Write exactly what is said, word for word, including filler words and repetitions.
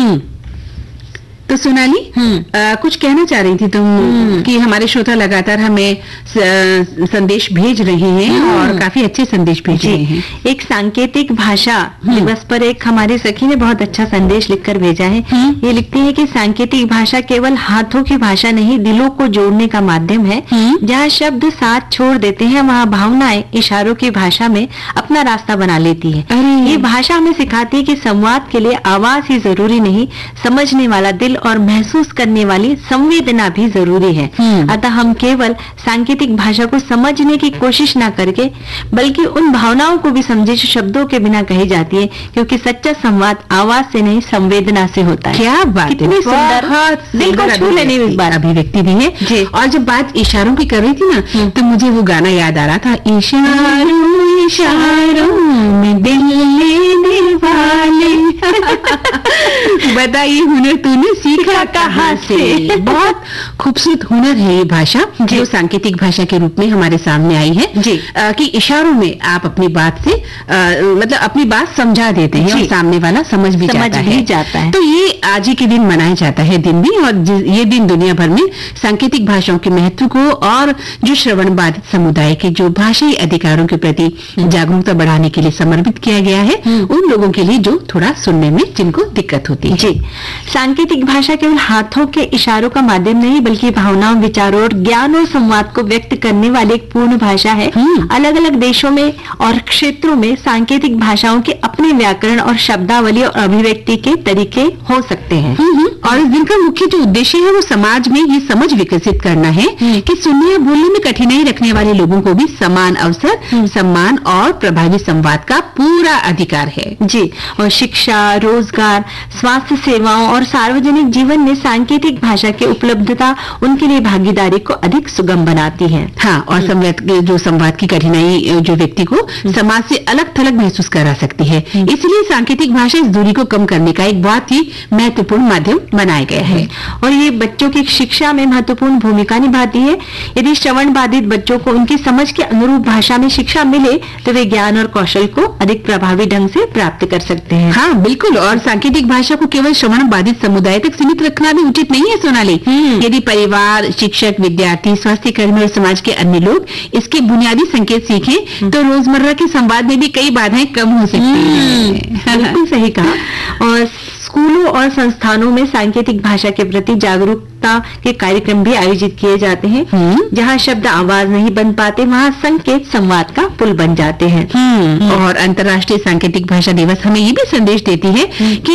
हम्म तो सोनाली, आ, कुछ कहना चाह रही थी तुम कि हमारे श्रोता लगातार हमें स, संदेश भेज रहे हैं और काफी अच्छे संदेश भेज रहे हैं। एक सांकेतिक भाषा दिवस पर एक हमारे सखी ने बहुत अच्छा संदेश लिखकर भेजा है। ये लिखते हैं कि सांकेतिक भाषा केवल हाथों की भाषा नहीं, दिलों को जोड़ने का माध्यम है। जहाँ शब्द साथ छोड़ देते हैं, वहाँ भावनाएं इशारों की भाषा में अपना रास्ता बना लेती है। ये भाषा हमें सिखाती है कि संवाद के लिए आवाज ही जरूरी नहीं, समझने वाला दिल और महसूस करने वाली संवेदना भी जरूरी है। अतः हम केवल सांकेतिक भाषा को समझने की कोशिश ना करके, बल्कि उन भावनाओं को भी समझे जो शब्दों के बिना कही जाती है, क्योंकि सच्चा संवाद आवाज से नहीं संवेदना से होता है। क्या बात, कितनी सुंदर, दिल को छू लेने वाली बात अभिव्यक्ति भी है। और जब बात इशारों की कर रही थी ना, तो मुझे वो गाना याद आ रहा था, इशारों इशारों में दिल लेने वाले। बताइए हुनर तूने सीखा कहाँ से। बहुत खूबसूरत हुनर है ये भाषा, जो सांकेतिक भाषा के रूप में हमारे सामने आई है जी। आ, कि इशारों में आप अपनी बात से आ, मतलब अपनी बात समझा देते हैं और सामने वाला समझ भी समझ जाता, भी है। जाता है। तो ये आज ही के दिन मनाया जाता है दिन भी, और ये दिन दुनिया भर में सांकेतिक भाषाओं के महत्व को और जो श्रवण बाधित समुदाय के जो भाषाई अधिकारों के प्रति जागरूकता बढ़ाने के लिए समर्पित किया गया है, उन लोगों के लिए जो थोड़ा सुनने में जिनको दिक्कत होती है। जी, सांकेतिक भाषा केवल हाथों के इशारों का माध्यम नहीं, बल्कि भावनाओं, विचारों और ज्ञान और संवाद को व्यक्त करने वाली एक पूर्ण भाषा है। अलग अलग देशों में और क्षेत्रों में सांकेतिक भाषाओं के अपने व्याकरण और शब्दावली और अभिव्यक्ति के तरीके हो सकते हैं। और इस दिन का मुख्य जो उद्देश्य है वो समाज में ये समझ विकसित करना है कि सुनने या बोलने में कठिनाई रखने वाले लोगों को भी समान अवसर, सम्मान और प्रभावी संवाद का पूरा अधिकार है। जी, और शिक्षा, रोजगार, स्वास्थ्य सेवाओं और सार्वजनिक जीवन में सांकेतिक भाषा की उपलब्धता उनके लिए भागीदारी को अधिक सुगम बनाती है। हाँ, और संवाद जो संवाद की कठिनाई जो व्यक्ति को समाज से अलग थलग महसूस करा सकती है, इसलिए सांकेतिक भाषा इस दूरी को कम करने का एक बहुत ही महत्वपूर्ण माध्यम बनाया गया है। और ये बच्चों की शिक्षा में महत्वपूर्ण भूमिका निभाती है। यदि श्रवण बाधित बच्चों को उनकी समझ के अनुरूप भाषा में शिक्षा मिले, तो वे ज्ञान और कौशल को अधिक प्रभावी ढंग से प्राप्त कर सकते हैं। हाँ बिल्कुल, और सांकेतिक भाषा को केवल श्रवण बाधित समुदाय तक सीमित रखना भी उचित नहीं है सोनाली। यदि परिवार, शिक्षक, विद्यार्थी, स्वास्थ्य कर्मी और समाज के अन्य लोग इसके बुनियादी संकेत सीखें, तो रोजमर्रा के संवाद में भी कई बाधाएं कम हो सकती हैं। बिल्कुल सही कहा। और स्कूलों और संस्थानों में सांकेतिक भाषा के प्रति जागरूकता के कार्यक्रम भी आयोजित किए जाते हैं। जहां शब्द आवाज नहीं बन पाते, वहां संकेत संवाद का पुल बन जाते हैं। और अंतर्राष्ट्रीय सांकेतिक भाषा दिवस हमें ये भी संदेश देती है कि